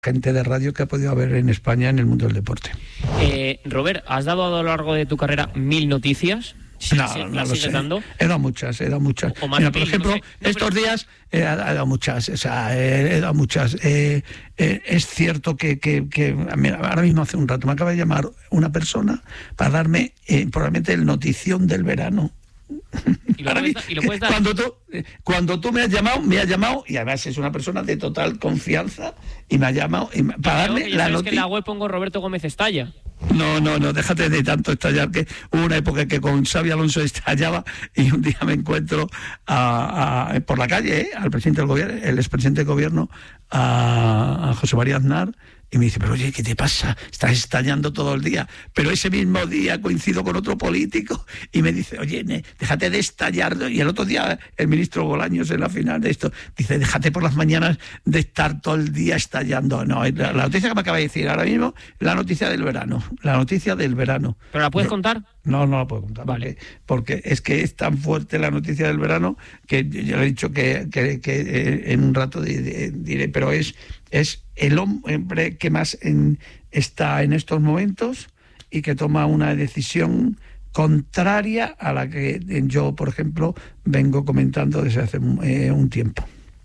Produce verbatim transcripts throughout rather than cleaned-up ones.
gente de radio que ha podido haber en España en el mundo del deporte. Eh, Robert, ¿has dado a lo largo de tu carrera mil noticias? Sí, no, sí, no ¿las lo sigues sé. dando? He dado muchas, he dado muchas. O, o más Mira, mil, por ejemplo, no sé. no, estos pero... días he, he dado muchas, o sea, he, he dado muchas. Eh, eh, es cierto que, que, que mira, ahora mismo hace un rato me acaba de llamar una persona para darme eh, probablemente el notición del verano. ¿Y lo, puedes, ¿Y lo puedes dar? Cuando tú, cuando tú me has llamado, me has llamado, y además es una persona de total confianza, y me ha llamado y me, para darme que la noticia. noticia. Que en la web pongo Roberto Gómez Estalla. No, no, no, déjate de tanto estallar, que hubo una época que con Xabi Alonso estallaba y un día me encuentro a, a, por la calle, ¿eh? al presidente del gobierno, el expresidente del gobierno, a, a José María Aznar, y me dice, pero oye, ¿qué te pasa? Estás estallando todo el día. Pero ese mismo día coincido con otro político y me dice, oye, ne, déjate de estallar. Y el otro día el ministro Bolaños en la final de esto dice, déjate por las mañanas de estar todo el día estallando. No, la, la noticia que me acaba de decir ahora mismo, la noticia del verano. La noticia del verano. ¿Pero la puedes Yo, contar? No, no la puedo contar. Vale. Porque, porque es que es tan fuerte la noticia del verano que yo le he dicho que, que, que eh, en un rato diré, diré pero es, es el hombre que más en, está en estos momentos y que toma una decisión contraria a la que yo, por ejemplo, vengo comentando desde hace eh, un tiempo.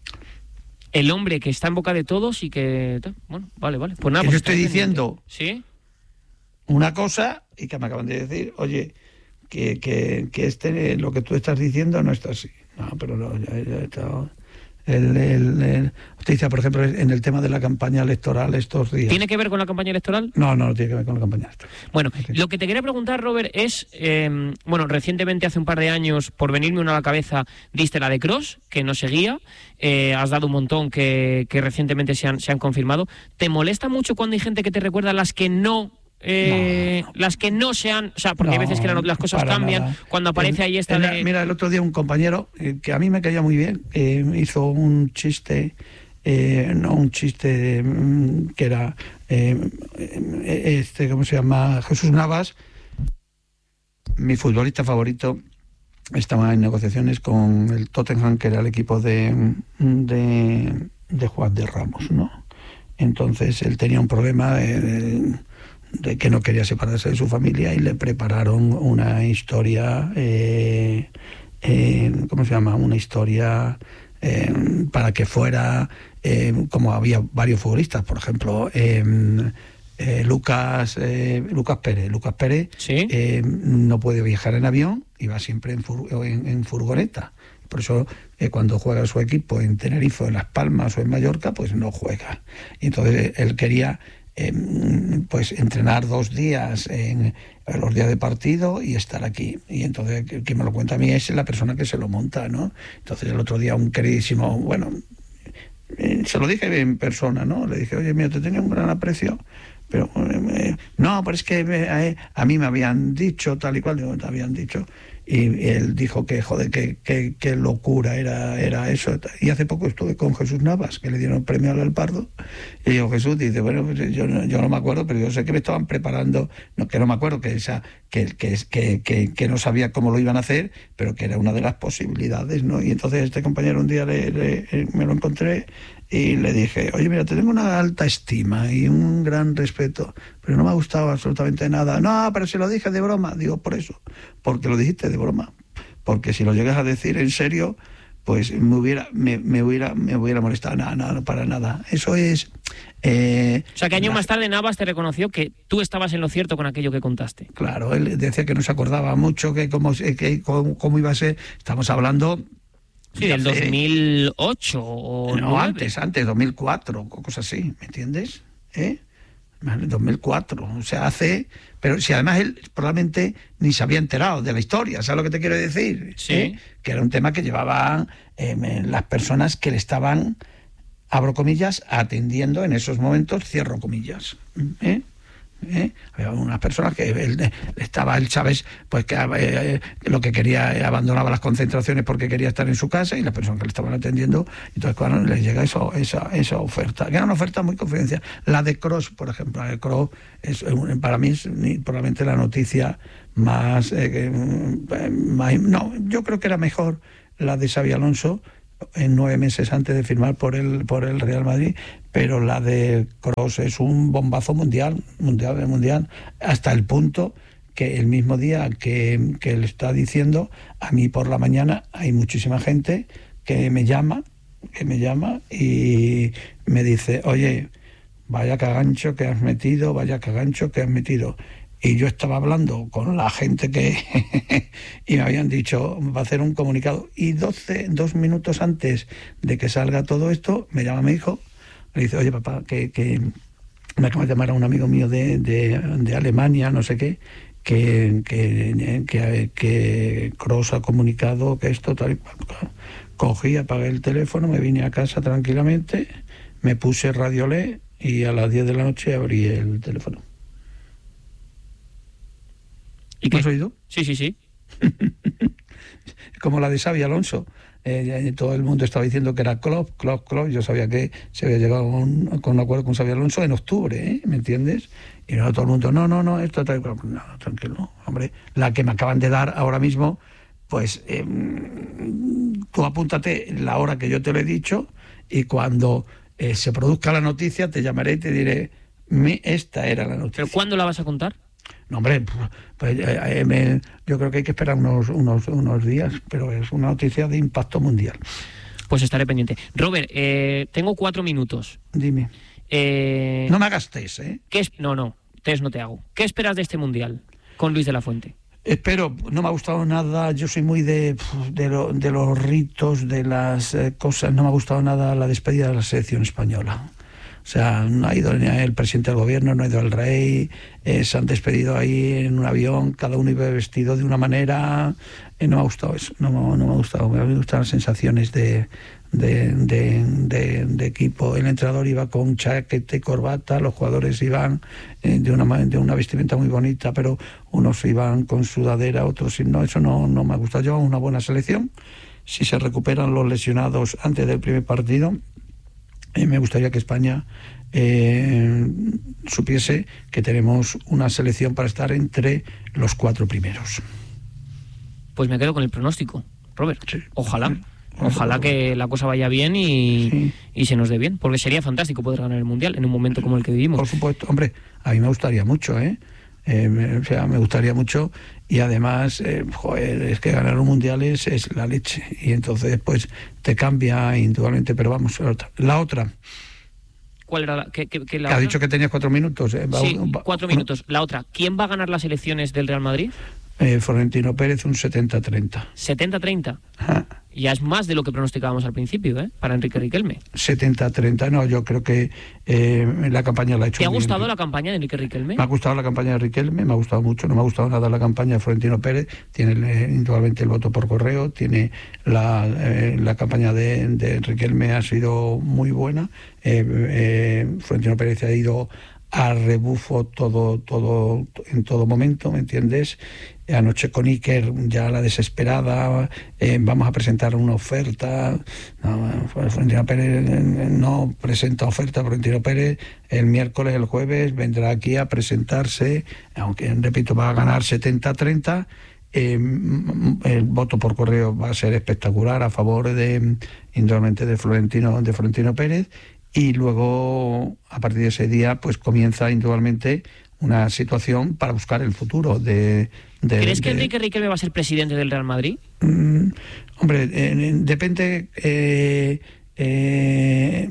El hombre que está en boca de todos y que... Bueno, vale, vale. Pues nada, que pues yo estoy diciendo ¿sí? una cosa y que me acaban de decir, oye, que, que, que este, lo que tú estás diciendo no está así. No, pero no, ya, ya está... El, el, el, noticia, por ejemplo, en el tema de la campaña electoral estos días. ¿Tiene que ver con la campaña electoral? No, no, no tiene que ver con la campaña electoral. Bueno, lo que te quería preguntar, Robert, es, eh, bueno, recientemente, hace un par de años, por venirme uno a la cabeza, diste la de Cross, que no seguía, eh, has dado un montón que, que recientemente se han, se han confirmado. ¿Te molesta mucho cuando hay gente que te recuerda las que no... Eh, no, las que no sean, o sea, porque no, hay veces que la, las cosas cambian, nada. Cuando aparece el, ahí esta el, de... Mira, el otro día un compañero eh, que a mí me caía muy bien, eh, hizo un chiste, eh, no un chiste eh, que era, eh, este, ¿cómo se llama? Jesús Navas, mi futbolista favorito, estaba en negociaciones con el Tottenham, que era el equipo de, de, de Juan de Ramos, ¿no? Entonces él tenía un problema de... de de que no quería separarse de su familia y le prepararon una historia, eh, eh, ¿cómo se llama? Una historia eh, para que fuera, eh, como había varios futbolistas, por ejemplo, eh, eh, Lucas eh, Lucas Pérez. Lucas Pérez ¿sí? eh, no puede viajar en avión y va siempre en, fur, en, en furgoneta. Por eso eh, cuando juega su equipo en Tenerife, o en Las Palmas o en Mallorca, pues no juega. Y entonces él quería... Eh, pues entrenar dos días en, en los días de partido y estar aquí. Y entonces quien me lo cuenta a mí es la persona que se lo monta, ¿no? Entonces el otro día un queridísimo, bueno, eh, se lo dije en persona, ¿no? Le dije, oye, mira, te tenía un gran aprecio, pero eh, no, pero es que eh, a mí me habían dicho tal y cual, digo, te habían dicho. Y él dijo que, joder, que, que, que locura era, era eso. Y hace poco estuve con Jesús Navas, que le dieron el premio al Alpardo. Y yo, Jesús, dice, bueno, pues yo, no, yo no me acuerdo, pero yo sé que me estaban preparando, no, que no me acuerdo, que, esa, que, que, que, que, que no sabía cómo lo iban a hacer, pero que era una de las posibilidades, ¿no? Y entonces este compañero un día le, le, me lo encontré y le dije, oye, mira, te tengo una alta estima y un gran respeto, pero no me ha gustado absolutamente nada. No, pero si lo dije de broma. Digo, por eso, porque lo dijiste de broma. Porque si lo llegas a decir en serio, pues me hubiera me, me hubiera me hubiera molestado. Nada, nada, no, para nada. Eso es... Eh, o sea, que años la... más tarde Navas te reconoció que tú estabas en lo cierto con aquello que contaste. Claro, él decía que no se acordaba mucho, que cómo, que cómo, cómo iba a ser. Estamos hablando... Sí, del dos mil ocho o no, nueve. antes, antes, dos mil cuatro, cosas así, ¿me entiendes? ¿Eh? dos mil cuatro, o sea, hace... Pero si además él probablemente ni se había enterado de la historia, ¿sabes lo que te quiero decir? Sí. ¿Eh? Que era un tema que llevaban eh, las personas que le estaban, abro comillas, atendiendo en esos momentos, cierro comillas. ¿Eh? ¿Eh? Había unas personas que él, estaba el Chávez, pues que eh, lo que quería, eh, abandonaba las concentraciones porque quería estar en su casa, y las personas que le estaban atendiendo, entonces cuando les llega eso, esa, esa oferta, que era una oferta muy confidencial. La de Cross, por ejemplo, la de Cross es, para mí es probablemente la noticia más, eh, más no, yo creo que era mejor la de Xabi Alonso, en nueve meses antes de firmar por el por el Real Madrid, pero la de Kroos es un bombazo mundial, mundial, mundial, hasta el punto que el mismo día que, que le está diciendo, a mí por la mañana hay muchísima gente que me llama, que me llama y me dice, oye, vaya cagancho que has metido, vaya cagancho que has metido. Y yo estaba hablando con la gente que y me habían dicho, va a hacer un comunicado. Y doce, dos minutos antes de que salga todo esto, me llama mi hijo, me dice, oye papá, que, que me acaba de llamar a un amigo mío de, de, de Alemania, no sé qué, que, que, que, que Kroos ha comunicado que esto tal y cual. Cogí, apagué el teléfono, me vine a casa tranquilamente, me puse Radiolé y a las diez de la noche abrí el teléfono. ¿Y qué? ¿Has oído? Sí, sí, sí. Como la de Xabi Alonso. Eh, todo el mundo estaba diciendo que era Klopp, Klopp, Klopp. Yo sabía que se había llegado a un, con un acuerdo con Xabi Alonso en octubre, ¿eh? ¿Me entiendes? Y no todo el mundo, no, no, no, esto tal. No, tranquilo, hombre. La que me acaban de dar ahora mismo, pues eh, tú apúntate la hora que yo te lo he dicho y cuando eh, se produzca la noticia te llamaré y te diré, me, esta era la noticia. ¿Pero cuándo la vas a contar? No, hombre, pues, eh, eh, me, yo creo que hay que esperar unos, unos, unos días, pero es una noticia de impacto mundial. Pues estaré pendiente. Robert, eh, tengo cuatro minutos. Dime. Eh, no me hagas test, ¿eh? ¿qué es? No, no, test no te hago. ¿Qué esperas de este Mundial con Luis de la Fuente? Espero, no me ha gustado nada, yo soy muy de, de, lo, de los ritos, de las eh, cosas, no me ha gustado nada la despedida de la selección española. O sea, no ha ido ni el presidente del gobierno, no ha ido el rey, eh, se han despedido ahí en un avión, cada uno iba vestido de una manera, eh, no me ha gustado eso, no, no me ha gustado, me gustan las sensaciones de, de, de, de, de equipo. El entrenador iba con chaqueta y corbata, los jugadores iban eh, de, una, de una vestimenta muy bonita, pero unos iban con sudadera, otros no, eso no, no me ha gustado. Llevamos una buena selección, si se recuperan los lesionados antes del primer partido, Eh, me gustaría que España eh, supiese que tenemos una selección para estar entre los cuatro primeros. Pues me quedo con el pronóstico, Robert. Sí. Ojalá. Sí. Ojalá que la cosa vaya bien y, sí. y se nos dé bien, porque sería fantástico poder ganar el Mundial en un momento como el que vivimos. Por supuesto, hombre, a mí me gustaría mucho, ¿eh? Eh, me, o sea, me gustaría mucho y además, eh, joder, es que ganar un mundial es, es la leche y entonces pues te cambia indudablemente, pero vamos, la otra. La otra. ¿Cuál era la, que, que, que la que ha otra? dicho que tenías cuatro minutos. Eh, va, sí, va, cuatro va, minutos. La otra, ¿quién va a ganar las elecciones del Real Madrid? Eh, Florentino Pérez, un setenta treinta. ¿setenta treinta? Ya es más de lo que pronosticábamos al principio, ¿eh? Para Enrique Riquelme. setenta treinta, no, yo creo que eh, la campaña la ha hecho. ¿Te ha bien. gustado la campaña de Enrique Riquelme? Me ha gustado la campaña de Riquelme, me ha gustado mucho, no me ha gustado nada la campaña de Florentino Pérez. Tiene eh, indudablemente el voto por correo, tiene la, eh, la campaña de, de Riquelme ha sido muy buena. Eh, eh, Florentino Pérez ha ido a rebufo todo, todo, en todo momento, ¿me entiendes? Anoche con Iker, ya la desesperada, eh, vamos a presentar una oferta. No, Florentino Pérez no presenta oferta. Florentino Pérez el miércoles, el jueves, vendrá aquí a presentarse, aunque, repito, va a ganar setenta treinta. Eh, el voto por correo va a ser espectacular a favor de, indudablemente, de Florentino, de Florentino Pérez. Y luego, a partir de ese día, pues comienza indudablemente una situación para buscar el futuro de... de ¿Crees que de, Enrique Riquelme va a ser presidente del Real Madrid? Mm, hombre, eh, depende eh, eh,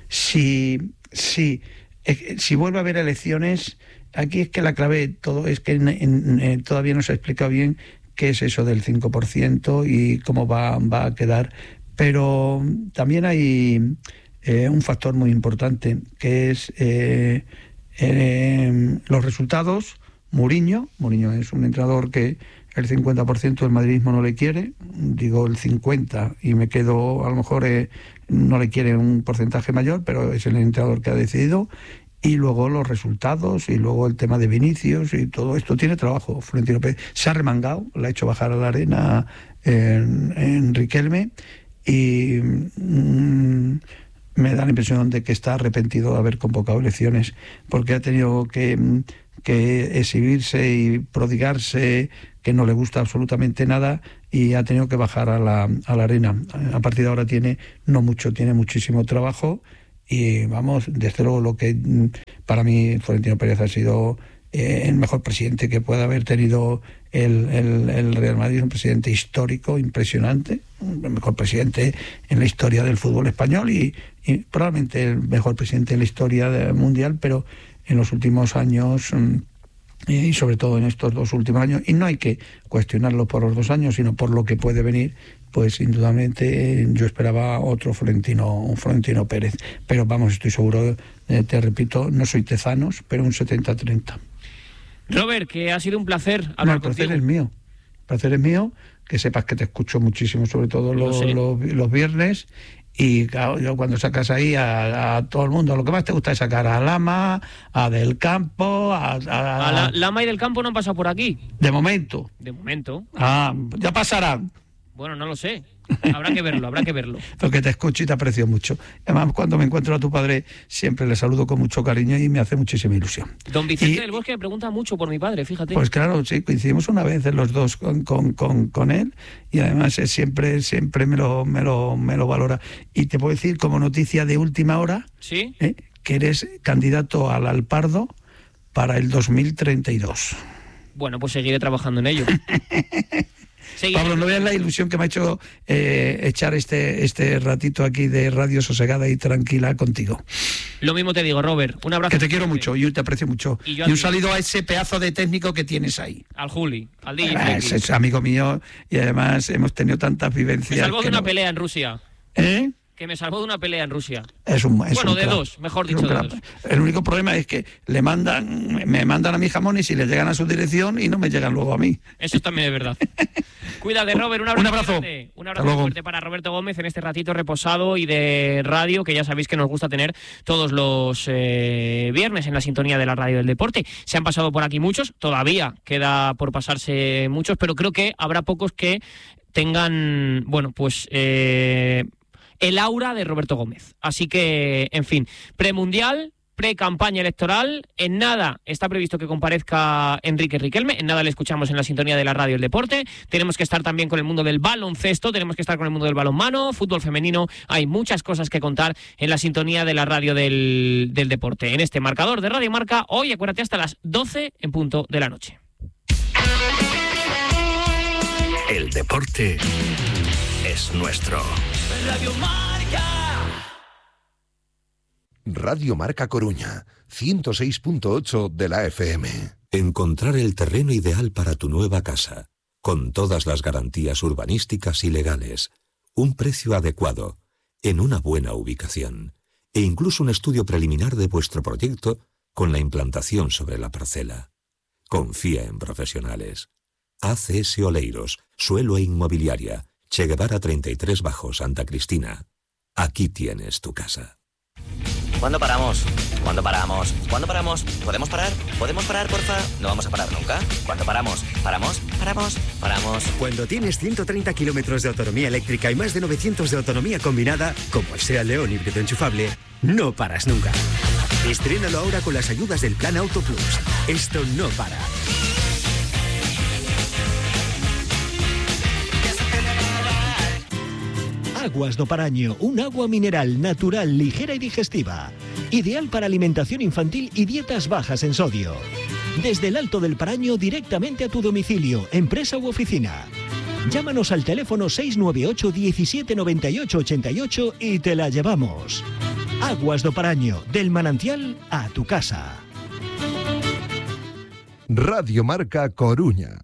si, si, eh, si vuelve a haber elecciones. Aquí es que la clave todo es que en, en, en, todavía no se ha explicado bien qué es eso del cinco por ciento y cómo va, va a quedar. Pero también hay... Eh, un factor muy importante, que es eh, eh, los resultados. Mourinho, Mourinho es un entrenador que el cincuenta por ciento del madridismo no le quiere, digo el cincuenta por ciento y me quedo, a lo mejor eh, no le quiere un porcentaje mayor, pero es el entrenador que ha decidido. Y luego los resultados, y luego el tema de Vinicius, y todo esto tiene trabajo. Florentino Pérez se ha remangado, le ha hecho bajar a la arena en, en Riquelme, y... Mmm, me da la impresión de que está arrepentido de haber convocado elecciones, porque ha tenido que, que exhibirse y prodigarse, que no le gusta absolutamente nada, y ha tenido que bajar a la, a la arena. A partir de ahora tiene, no mucho, tiene muchísimo trabajo y vamos, desde luego lo que para mí Florentino Pérez ha sido eh, el mejor presidente que pueda haber tenido el, el, el Real Madrid, un presidente histórico, impresionante, el mejor presidente en la historia del fútbol español y, y probablemente el mejor presidente en la historia de, mundial, pero en los últimos años y sobre todo en estos dos últimos años, y no hay que cuestionarlo por los dos años, sino por lo que puede venir, pues indudablemente yo esperaba otro Florentino, un Florentino Pérez, pero vamos, estoy seguro, eh, te repito, no soy tezanos, pero un setenta treinta. Robert, que ha sido un placer hablar no, el placer contigo. es mío, el placer es mío, que sepas que te escucho muchísimo, sobre todo los, los, los viernes. Y claro, yo cuando sacas ahí a, a todo el mundo, lo que más te gusta es sacar a Lama, a Del Campo, a... a, a la, Lama y Del Campo no han pasado por aquí. De momento. De momento. Ah, ya pasarán. Bueno, no lo sé. Habrá que verlo, habrá que verlo. Porque te escucho y te aprecio mucho. Además, cuando me encuentro a tu padre, siempre le saludo con mucho cariño y me hace muchísima ilusión. Don Vicente y, del Bosque me pregunta mucho por mi padre, fíjate. Pues claro, sí, coincidimos una vez en los dos con, con, con, con él y además eh, siempre siempre me lo, me, lo, me lo valora. Y te puedo decir, como noticia de última hora, ¿sí? eh, que eres candidato al Alpardo para el dos mil treinta y dos. Bueno, pues seguiré trabajando en ello. Seguiré. Pablo, no veas la ilusión que me ha hecho eh, echar este, este ratito aquí de radio sosegada y tranquila contigo. Lo mismo te digo, Robert. Un abrazo. Que te quiero mucho y te aprecio mucho. Y, y un saludo a ese pedazo de técnico que tienes ahí. Al Juli, al D J. Ah, es, es amigo mío y además hemos tenido tantas vivencias. Me salvó de una no... pelea en Rusia. ¿Eh? Que me salvó de una pelea en Rusia. Es un, es bueno, un de crack. dos, mejor dicho, de dos. El único problema es que le mandan, me mandan a mis jamones y les llegan a su dirección y no me llegan luego a mí. Eso también es verdad. Cuídate, Robert, un abrazo. Un abrazo. Grande. Un abrazo fuerte para Roberto Gómez en este ratito reposado y de radio que ya sabéis que nos gusta tener todos los eh, viernes en la sintonía de la radio del deporte. Se han pasado por aquí muchos, todavía queda por pasarse muchos, pero creo que habrá pocos que tengan, bueno, pues... Eh, el aura de Roberto Gómez. Así que, en fin, premundial, pre-campaña electoral, en nada está previsto que comparezca Enrique Riquelme, en nada le escuchamos en la sintonía de la radio del deporte. Tenemos que estar también con el mundo del baloncesto, tenemos que estar con el mundo del balonmano, fútbol femenino, hay muchas cosas que contar en la sintonía de la radio del, del deporte. En este marcador de Radio Marca, hoy acuérdate hasta las doce en punto de la noche. El deporte es nuestro. Radio Marca. Radio Marca Coruña, ciento seis punto ocho de la F M. Encontrar el terreno ideal para tu nueva casa, con todas las garantías urbanísticas y legales, un precio adecuado, en una buena ubicación, e incluso un estudio preliminar de vuestro proyecto con la implantación sobre la parcela. Confía en profesionales. A C S Oleiros, Suelo e Inmobiliaria, Che Guevara treinta y tres Bajo, Santa Cristina. Aquí tienes tu casa. ¿Cuándo paramos? ¿Cuándo paramos? ¿Cuándo paramos? ¿Podemos parar? ¿Podemos parar, porfa? No vamos a parar nunca. ¿Cuándo paramos? ¿Paramos? ¿Paramos? ¿Paramos? Cuando tienes ciento treinta kilómetros de autonomía eléctrica y más de novecientos de autonomía combinada, como el SEAT León híbrido enchufable, no paras nunca. Estrénalo ahora con las ayudas del Plan Auto Plus. Esto no para. Aguas do Paraño, un agua mineral natural, ligera y digestiva. Ideal para alimentación infantil y dietas bajas en sodio. Desde el Alto del Paraño directamente a tu domicilio, empresa u oficina. Llámanos al teléfono seis nueve ocho, diecisiete noventa y ocho ochenta y ocho y te la llevamos. Aguas do Paraño, del manantial a tu casa. Radio Marca Coruña.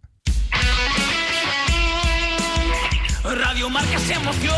Radio Marca se emoción.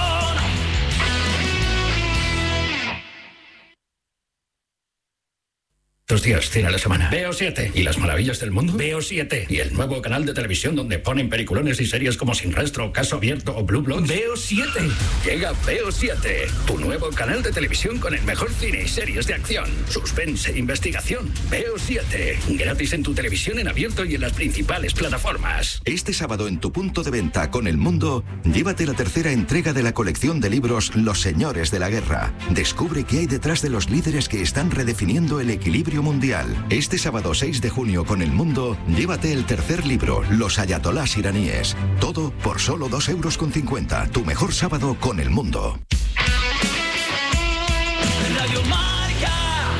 Dos días, cine a la semana. B O siete. ¿Y las maravillas del mundo? B O siete. ¿Y el nuevo canal de televisión donde ponen peliculones y series como Sin Rastro, Caso Abierto o Blue Bloods? B O siete. Llega B O siete. Tu nuevo canal de televisión con el mejor cine y series de acción, suspense e investigación. B O siete. Gratis en tu televisión en abierto y en las principales plataformas. Este sábado en tu punto de venta con El Mundo, llévate la tercera entrega de la colección de libros Los Señores de la Guerra. Descubre qué hay detrás de los líderes que están redefiniendo el equilibrio Imperio Mundial. Este sábado seis de junio con El Mundo, llévate el tercer libro, Los ayatolás iraníes. Todo por solo dos euros con cincuenta. Tu mejor sábado con El Mundo. Radio Marca.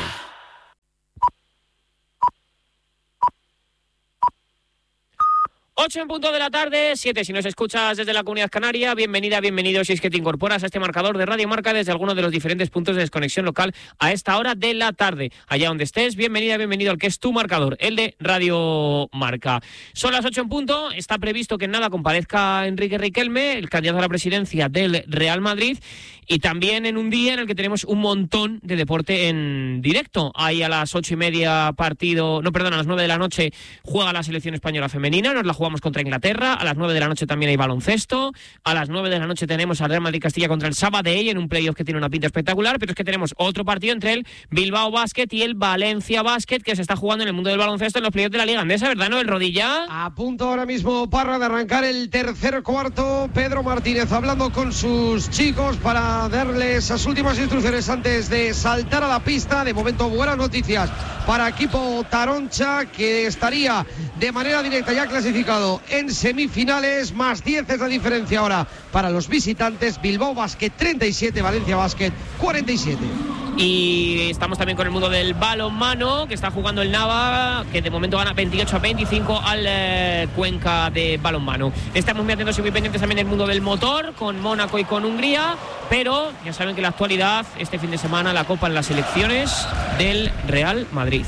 ocho en punto de la tarde, siete si nos escuchas desde la Comunidad Canaria, bienvenida, bienvenido si es que te incorporas a este marcador de Radio Marca desde alguno de los diferentes puntos de desconexión local a esta hora de la tarde. Allá donde estés, bienvenida, bienvenido al que es tu marcador, el de Radio Marca. Son las ocho en punto, está previsto que en nada comparezca Enrique Riquelme, el candidato a la presidencia del Real Madrid, y también en un día en el que tenemos un montón de deporte en directo. Ahí a las ocho y media partido, no, perdón, a las nueve de la noche juega la selección española femenina, nos la jugamos contra Inglaterra, a las nueve de la noche también hay baloncesto, a las nueve de la noche tenemos al Real Madrid Castilla contra el Sabadell en un playoff que tiene una pinta espectacular, pero es que tenemos otro partido entre el Bilbao Basket y el Valencia Basket que se está jugando en el mundo del baloncesto en los playoffs de la Liga Andesa, ¿verdad, Noel Rodilla? A punto ahora mismo, Parra, de arrancar el tercer cuarto. Pedro Martínez hablando con sus chicos para darles las últimas instrucciones antes de saltar a la pista. De momento, buenas noticias para equipo Taroncha, que estaría de manera directa ya clasificado en semifinales. Más diez es la diferencia ahora para los visitantes. Bilbao Basket treinta y siete, Valencia Basket cuarenta y siete. Y estamos también con el mundo del balonmano, que está jugando el Nava, que de momento gana veintiocho a veinticinco al eh, Cuenca de balonmano. Estamos muy atentos y muy pendientes también del mundo del motor, con Mónaco y con Hungría, pero ya saben que la actualidad, este fin de semana, la Copa en las elecciones del Real Madrid.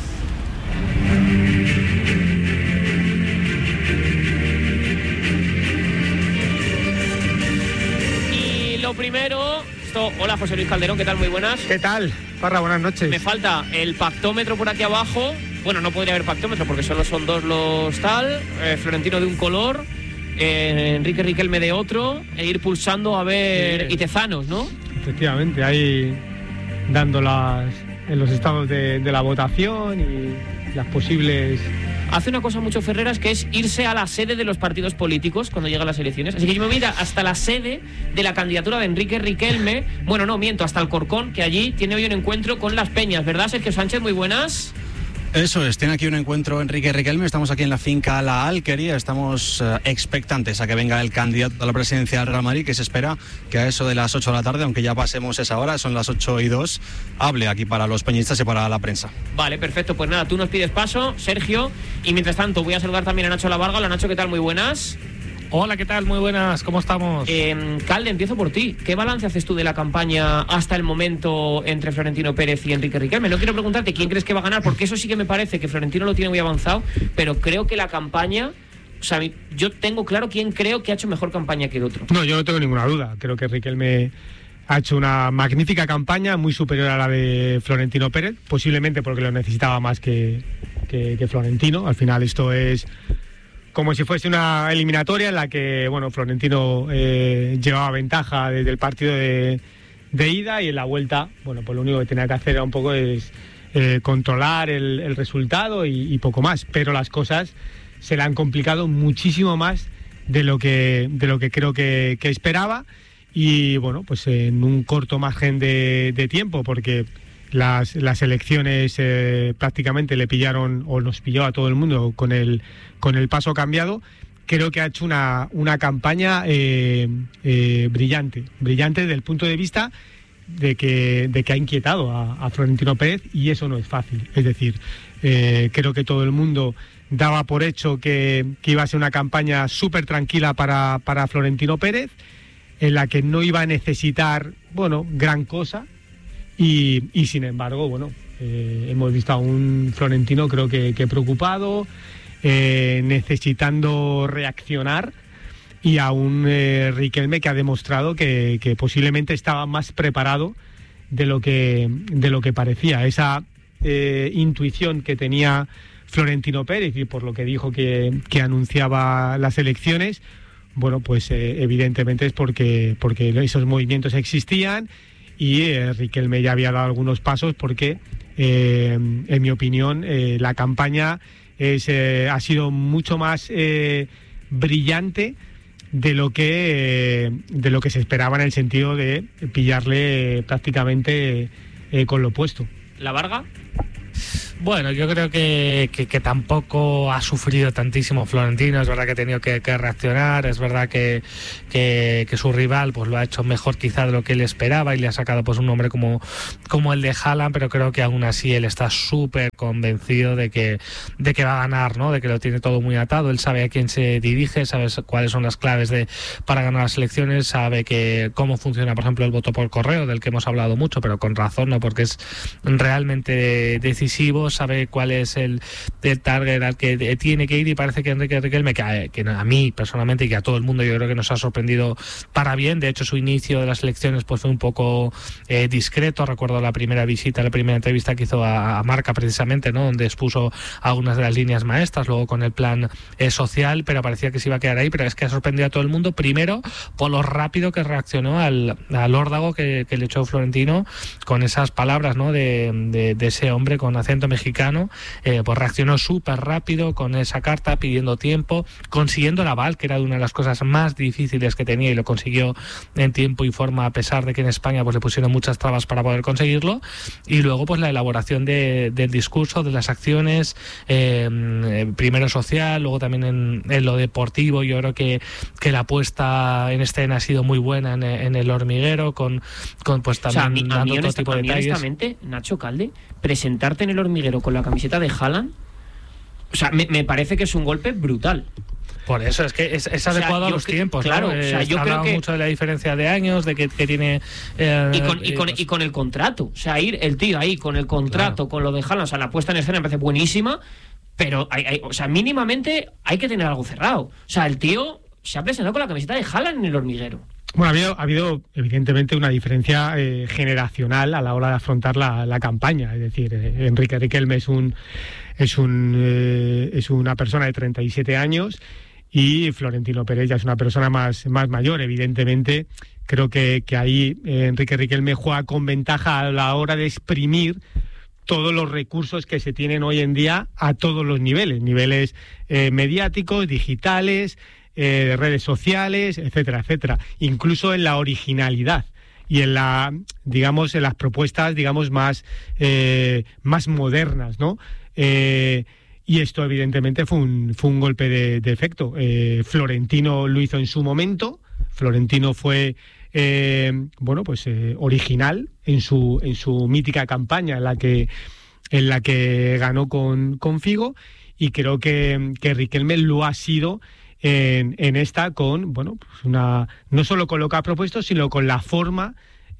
Y lo primero... Hola, José Luis Calderón, ¿qué tal? Muy buenas. ¿Qué tal? Parra, buenas noches. Me falta el pactómetro por aquí abajo. Bueno, no podría haber pactómetro porque solo son dos los tal. Eh, Florentino de un color, eh, Enrique Riquelme de otro, e ir pulsando a ver sí. Y Tezanos, ¿no? Efectivamente, ahí dando las, en los estados de, de la votación y las posibles... Hace una cosa mucho Ferreras, que es irse a la sede de los partidos políticos cuando llegan las elecciones. Así que yo me voy a ir hasta la sede de la candidatura de Enrique Riquelme. Bueno, no, miento, hasta el Corcón, que allí tiene hoy un encuentro con las Peñas, ¿verdad, Sergio Sánchez? Muy buenas. Eso es, tiene aquí un encuentro Enrique Riquelme, estamos aquí en la finca La Alquería, estamos uh, expectantes a que venga el candidato a la presidencia del Real Madrid, que se espera que a eso de las ocho de la tarde, aunque ya pasemos esa hora, son las ocho y dos, hable aquí para los peñistas y para la prensa. Vale, perfecto, pues nada, tú nos pides paso, Sergio, y mientras tanto voy a saludar también a Nacho Lavarga. Hola Nacho, ¿qué tal? Muy buenas. Hola, ¿qué tal? Muy buenas, ¿cómo estamos? Eh, Calde, empiezo por ti. ¿Qué balance haces tú de la campaña hasta el momento entre Florentino Pérez y Enrique Riquelme? No quiero preguntarte quién crees que va a ganar, porque eso sí que me parece que Florentino lo tiene muy avanzado, pero creo que la campaña... O sea, yo tengo claro quién creo que ha hecho mejor campaña que el otro. No, yo no tengo ninguna duda. Creo que Riquelme ha hecho una magnífica campaña, muy superior a la de Florentino Pérez, posiblemente porque lo necesitaba más que, que, que Florentino. Al final esto es... como si fuese una eliminatoria en la que, bueno, Florentino eh, llevaba ventaja desde el partido de, de ida, y en la vuelta, bueno, pues lo único que tenía que hacer era un poco es eh, controlar el, el resultado y, y poco más. Pero las cosas se le han complicado muchísimo más de lo que, de lo que creo que, que esperaba, y bueno, pues en un corto margen de, de tiempo, porque Las, las elecciones eh, prácticamente le pillaron, o nos pilló a todo el mundo con el, con el paso cambiado. Creo que ha hecho una, una campaña eh, eh, brillante, brillante desde el punto de vista de que, de que ha inquietado a, a Florentino Pérez, y eso no es fácil. Es decir, eh, creo que todo el mundo daba por hecho que, que iba a ser una campaña súper tranquila para, para Florentino Pérez, en la que no iba a necesitar, bueno, gran cosa. Y, y sin embargo, bueno, eh, hemos visto a un Florentino creo que, que preocupado, eh, necesitando reaccionar, y a un eh, Riquelme que ha demostrado que, que posiblemente estaba más preparado de lo que, de lo que parecía. Esa eh, intuición que tenía Florentino Pérez, y por lo que dijo que, que anunciaba las elecciones, bueno, pues eh, evidentemente es porque, porque esos movimientos existían. Y eh, Riquelme ya había dado algunos pasos, porque, eh, en mi opinión, eh, la campaña es, eh, ha sido mucho más eh, brillante de lo que eh, de lo que se esperaba, en el sentido de pillarle eh, prácticamente eh, con lo opuesto. ¿La Varga? Bueno, yo creo que, que, que tampoco ha sufrido tantísimo Florentino. Es verdad que ha tenido que, que reaccionar, es verdad que, que, que su rival pues lo ha hecho mejor quizá de lo que él esperaba y le ha sacado pues un nombre como, como el de Haaland, pero creo que aún así él está súper convencido de que, de que va a ganar, ¿no? De que lo tiene todo muy atado. Él sabe a quién se dirige, sabe cuáles son las claves de para ganar las elecciones, sabe que cómo funciona, por ejemplo, el voto por correo, del que hemos hablado mucho, pero con razón, ¿no? Porque es realmente decisivo, sabe cuál es el, el target al que tiene que ir, y parece que Enrique Riquelme, que a, que a mí personalmente y que a todo el mundo yo creo que nos ha sorprendido para bien. De hecho, su inicio de las elecciones pues fue un poco eh, discreto. Recuerdo la primera visita, la primera entrevista que hizo a, a Marca precisamente, ¿no? Donde expuso algunas de las líneas maestras, luego con el plan eh, social, pero parecía que se iba a quedar ahí. Pero es que ha sorprendido a todo el mundo, primero por lo rápido que reaccionó al, al órdago que, que le echó Florentino con esas palabras, ¿no? de, de, de ese hombre con acento mexicano. Eh, pues reaccionó súper rápido con esa carta, pidiendo tiempo, consiguiendo el aval, que era una de las cosas más difíciles que tenía, y lo consiguió en tiempo y forma, a pesar de que en España pues le pusieron muchas trabas para poder conseguirlo. Y luego pues la elaboración de, del discurso, de las acciones, eh, primero social, luego también en, en lo deportivo. Yo creo que, que la puesta en escena ha sido muy buena en, en el hormiguero, con, con pues también, o sea, a mí, dando a mí todo honesta, tipo de detalles. Honestamente, Nacho Calde, presentarte en el hormiguero con la camiseta de Haaland, o sea, me, me parece que es un golpe brutal. Por eso, es que es, es adecuado, o sea, a los que, tiempos, claro, ¿no? O sea, yo creo que mucho de la diferencia de años, de que, que tiene... Eh, y, con, y, con, y con el contrato, o sea, ir el tío ahí con el contrato, claro, con lo de Haaland, o sea, la puesta en escena me parece buenísima, pero, hay, hay, o sea, mínimamente hay que tener algo cerrado. O sea, el tío se ha presentado con la camiseta de Haaland en el hormiguero. Bueno, ha habido, ha habido evidentemente una diferencia eh, generacional a la hora de afrontar la, la campaña. Es decir, eh, Enrique Riquelme es un es un eh, es una persona de treinta y siete años, y Florentino Pérez ya es una persona más, más mayor. Evidentemente, creo que, que ahí eh, Enrique Riquelme juega con ventaja a la hora de exprimir todos los recursos que se tienen hoy en día a todos los niveles, niveles eh, mediáticos, digitales, Eh, redes sociales, etcétera, etcétera, incluso en la originalidad y en la, digamos, en las propuestas, digamos, más eh, más modernas, ¿no? Eh, y esto evidentemente fue un fue un golpe de, de efecto. Eh, Florentino lo hizo en su momento. Florentino fue eh, bueno, pues eh, original en su en su mítica campaña en la que en la que ganó con con Figo, y creo que que Riquelme lo ha sido En, en esta, con, bueno, pues una, no solo con lo que ha propuesto, sino con la forma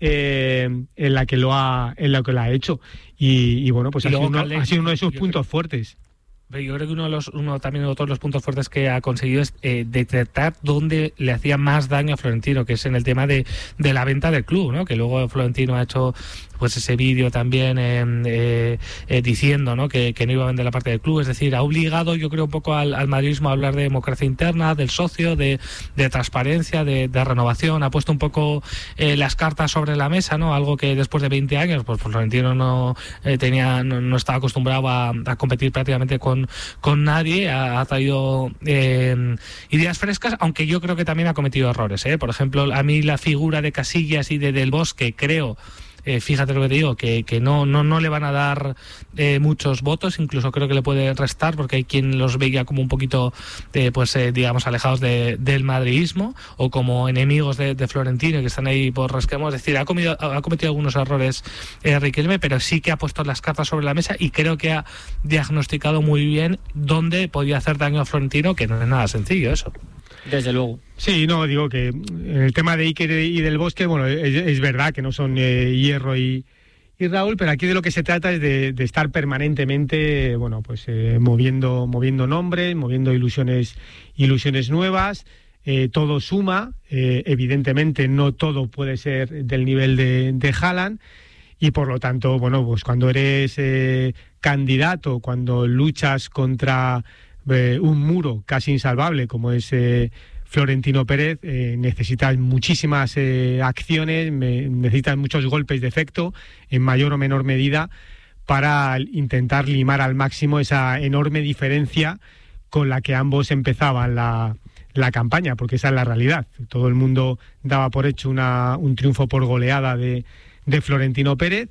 eh, en la que lo ha en la que lo ha hecho. Y, y bueno, pues ha sido, uno, ha sido uno de sus puntos fuertes. Yo creo que uno de los, uno también de todos los puntos fuertes que ha conseguido es eh, detectar dónde le hacía más daño a Florentino, que es en el tema de, de la venta del club, ¿no? Que luego Florentino ha hecho pues ese vídeo también eh, eh, eh, diciendo, ¿no? que, que no iba a vender la parte del club. Es decir, ha obligado, yo creo, un poco al, al madridismo a hablar de democracia interna, del socio, de, de transparencia, de, de renovación. Ha puesto un poco eh, las cartas sobre la mesa, ¿no? Algo que después de veinte años, pues Florentino no eh, tenía, no, no estaba acostumbrado a, a competir prácticamente con con nadie. Ha, ha traído eh, ideas frescas, aunque yo creo que también ha cometido errores, ¿eh? Por ejemplo, a mí la figura de Casillas y de Del Bosque, creo, eh, fíjate lo que te digo, que, que no, no, no le van a dar eh, muchos votos, incluso creo que le puede restar, porque hay quien los veía como un poquito, eh, pues eh, digamos, alejados de, del madridismo, o como enemigos de, de Florentino, que están ahí por resquemos. Es decir, ha, comido, ha cometido algunos errores eh, Riquelme, pero sí que ha puesto las cartas sobre la mesa, y creo que ha diagnosticado muy bien dónde podía hacer daño a Florentino, que no es nada sencillo eso. Desde luego. Sí, no, digo que en el tema de Iker y Del Bosque, bueno, es, es verdad que no son eh, Hierro y, y Raúl, pero aquí de lo que se trata es de, de estar permanentemente, bueno, pues eh, moviendo, moviendo nombres, moviendo ilusiones, ilusiones nuevas. Eh, todo suma, eh, evidentemente no todo puede ser del nivel de, de Haaland, y por lo tanto, bueno, pues cuando eres eh, candidato, cuando luchas contra eh, un muro casi insalvable como es eh, Florentino Pérez, eh, necesitas muchísimas eh, acciones, me, necesitas muchos golpes de efecto, en mayor o menor medida, para intentar limar al máximo esa enorme diferencia con la que ambos empezaban la, la campaña, porque esa es la realidad. Todo el mundo daba por hecho una, un triunfo por goleada de, de Florentino Pérez,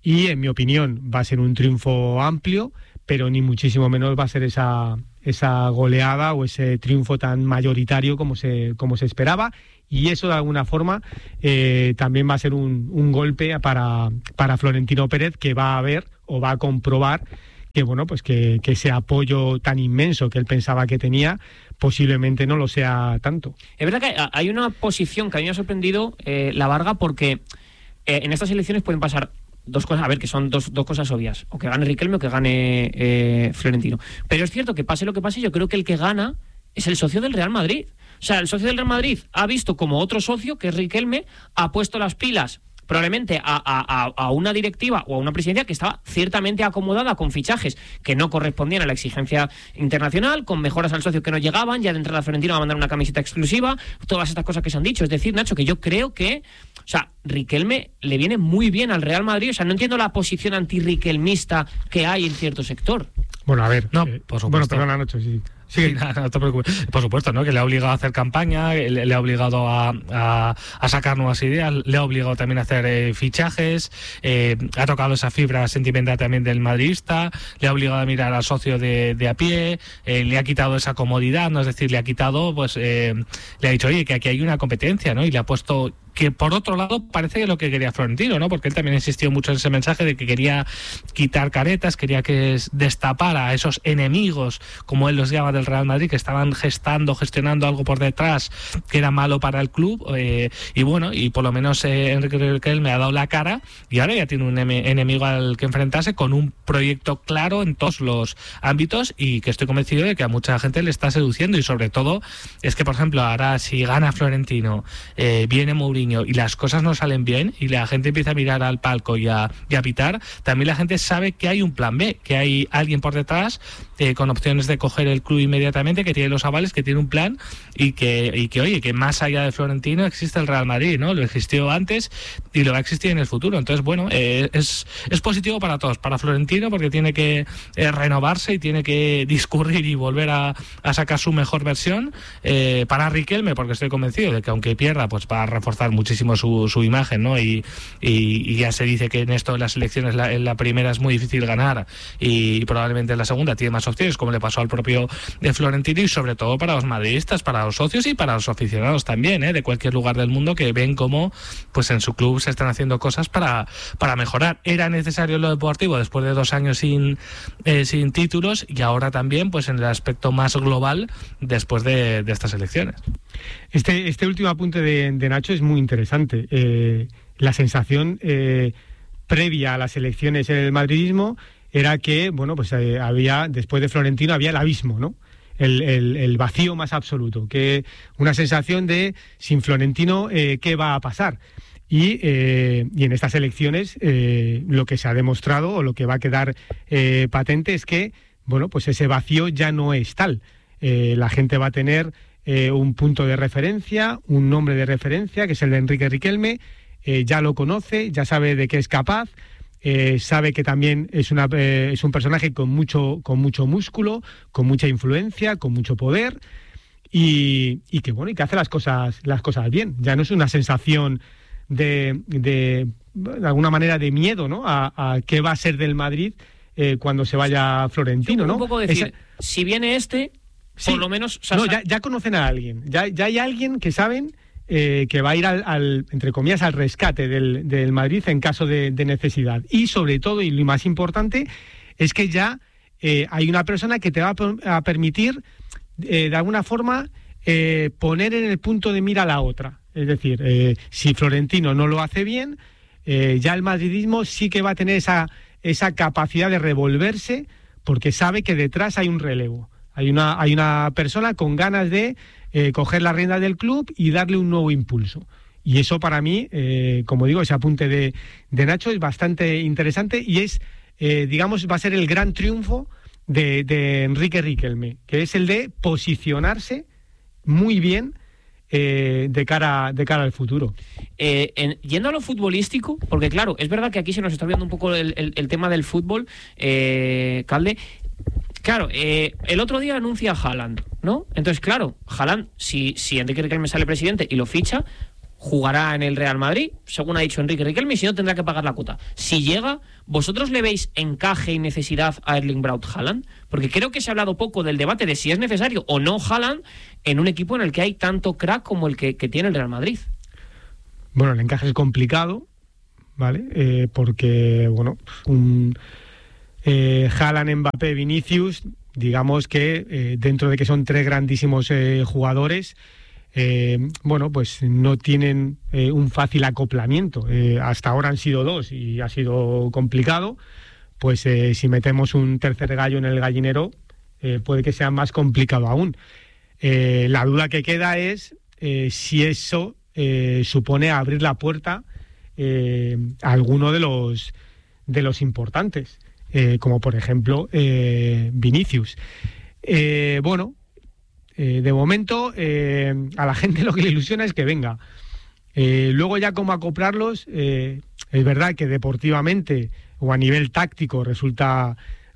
y en mi opinión va a ser un triunfo amplio, pero ni muchísimo menos va a ser esa, esa goleada o ese triunfo tan mayoritario como se, como se esperaba, y eso de alguna forma eh, también va a ser un, un golpe para, para Florentino Pérez, que va a ver o va a comprobar que bueno, pues que, que ese apoyo tan inmenso que él pensaba que tenía posiblemente no lo sea tanto. Es verdad que hay una posición que a mí me ha sorprendido, eh, la Varga, porque eh, en estas elecciones pueden pasar dos cosas, a ver, que son dos, dos cosas obvias, o que gane Riquelme o que gane eh, Florentino. Pero es cierto que pase lo que pase, yo creo que el que gana es el socio del Real Madrid. O sea, el socio del Real Madrid ha visto como otro socio, que es Riquelme, ha puesto las pilas probablemente a, a, a una directiva o a una presidencia que estaba ciertamente acomodada con fichajes que no correspondían a la exigencia internacional, con mejoras al socio que no llegaban, ya de entrada Florentino va a mandar una camiseta exclusiva, todas estas cosas que se han dicho. Es decir, Nacho, que yo creo que, o sea, Riquelme le viene muy bien al Real Madrid. O sea, no entiendo la posición antirriquelmista que hay en cierto sector. Bueno, a ver, no, eh, por supuesto. Bueno, perdona, Nacho, sí. Sí, nada, no te preocupes. Por supuesto, ¿no? Que le ha obligado a hacer campaña, le, le ha obligado a, a, a sacar nuevas ideas, le ha obligado también a hacer eh, fichajes, eh, ha tocado esa fibra sentimental también del madridista, le ha obligado a mirar al socio de, de a pie, eh, le ha quitado esa comodidad, ¿no? Es decir, le ha quitado, pues, eh, le ha dicho, oye, que aquí hay una competencia, ¿no? Y le ha puesto, que por otro lado parece que lo que quería Florentino, ¿no? Porque él también insistió mucho en ese mensaje de que quería quitar caretas, quería que destapara a esos enemigos, como él los llama, del Real Madrid, que estaban gestando, gestionando algo por detrás que era malo para el club, eh, y bueno, y por lo menos eh, Enrique Riquelme ha dado la cara y ahora ya tiene un enemigo al que enfrentarse, con un proyecto claro en todos los ámbitos, y que estoy convencido de que a mucha gente le está seduciendo. Y sobre todo es que, por ejemplo, ahora si gana Florentino, eh, viene Mourinho y las cosas no salen bien y la gente empieza a mirar al palco y a, y a pitar, también la gente sabe que hay un plan B, que hay alguien por detrás eh, con opciones de coger el club inmediatamente, que tiene los avales, que tiene un plan, y que, y que oye, que más allá de Florentino existe el Real Madrid, ¿no? Lo existió antes y lo va a existir en el futuro. Entonces, bueno, eh, es, es positivo para todos, para Florentino porque tiene que eh, renovarse y tiene que discurrir y volver a, a sacar su mejor versión, eh, para Riquelme porque estoy convencido de que aunque pierda, pues va a reforzar muchísimo su, su imagen, ¿no? Y, y, y ya se dice que en esto de las elecciones la, en la primera es muy difícil ganar y probablemente en la segunda tiene más opciones, como le pasó al propio de Florentino, y sobre todo para los madridistas, para los socios y para los aficionados también, ¿eh? De cualquier lugar del mundo, que ven cómo pues en su club se están haciendo cosas para, para mejorar. Era necesario lo deportivo después de dos años sin, eh, sin títulos, y ahora también pues en el aspecto más global después de, de estas elecciones. Este, este último apunte de, de Nacho es muy interesante. Eh, la sensación eh, previa a las elecciones en el madridismo era que, bueno, pues eh, había, después de Florentino, había el abismo, ¿no? El, el, el vacío más absoluto, que una sensación de sin Florentino, eh, ¿qué va a pasar? Y, eh, y en estas elecciones eh, lo que se ha demostrado, o lo que va a quedar eh, patente, es que, bueno, pues ese vacío ya no es tal. Eh, la gente va a tener eh, un punto de referencia, un nombre de referencia, que es el de Enrique Riquelme, eh, ya lo conoce, ya sabe de qué es capaz. Eh, sabe que también es, una, eh, es un personaje con mucho, con mucho músculo, con mucha influencia, con mucho poder, y, y que bueno, y que hace las cosas, las cosas bien. Ya no es una sensación de, de, de alguna manera de miedo, ¿no? A, a qué va a ser del Madrid eh, cuando se vaya Florentino, ¿no? Un poco decir, Esa... si viene este, sí, por lo menos... O sea, no, ya, ya conocen a alguien, ya, ya hay alguien que saben Eh, que va a ir al, al, entre comillas, al rescate del, del Madrid en caso de, de necesidad. Y sobre todo, y lo más importante, es que ya eh, hay una persona que te va a, a permitir, eh, de alguna forma, eh, poner en el punto de mira a la otra. Es decir, eh, si Florentino no lo hace bien, eh, ya el madridismo sí que va a tener esa, esa capacidad de revolverse, porque sabe que detrás hay un relevo. Hay una, hay una persona con ganas de eh, coger la rienda del club y darle un nuevo impulso. Y eso para mí, eh, como digo, ese apunte de, de Nacho es bastante interesante y es, eh, digamos, va a ser el gran triunfo de, de Enrique Riquelme, que es el de posicionarse muy bien eh, de cara de cara al futuro. Eh, en, yendo a lo futbolístico, porque claro, es verdad que aquí se nos está viendo un poco el, el, el tema del fútbol, eh, Calde. Claro, eh, el otro día anuncia a Haaland, ¿no? Entonces, claro, Haaland, si, si Enrique Riquelme sale presidente y lo ficha, jugará en el Real Madrid, según ha dicho Enrique Riquelme, y si no tendrá que pagar la cuota. Si llega, ¿vosotros le veis encaje y necesidad a Erling Braut Haaland? Porque creo que se ha hablado poco del debate de si es necesario o no Haaland en un equipo en el que hay tanto crack como el que, que tiene el Real Madrid. Bueno, el encaje es complicado, ¿vale? Eh, porque, bueno, un eh, Haaland, Mbappé, Vinicius, digamos que eh, dentro de que son tres grandísimos eh, jugadores, Eh, bueno, pues no tienen eh, un fácil acoplamiento. Eh, hasta ahora han sido dos y ha sido complicado. Pues eh, si metemos un tercer gallo en el gallinero, eh, puede que sea más complicado aún. Eh, la duda que queda es eh, si eso eh, supone abrir la puerta eh, a alguno de los, de los importantes, eh, como por ejemplo eh, Vinicius. Eh, bueno, Eh, de momento, eh, a la gente lo que le ilusiona es que venga. Eh, luego ya cómo acoplarlos, eh, es verdad que deportivamente o a nivel táctico resulta,